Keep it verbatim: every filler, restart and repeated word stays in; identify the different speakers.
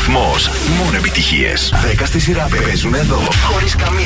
Speaker 1: ρυθμός. Μόνο επιτυχίες. δέκα στη σειρά παίζουν εδώ. Χωρίς καμία